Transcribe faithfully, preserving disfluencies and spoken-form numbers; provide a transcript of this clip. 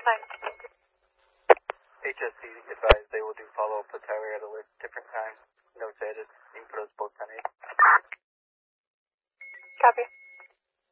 Fine. H S C advised they will do follow-up with Tyler at a different time. Notes added. You can put us both ten eight. Copy.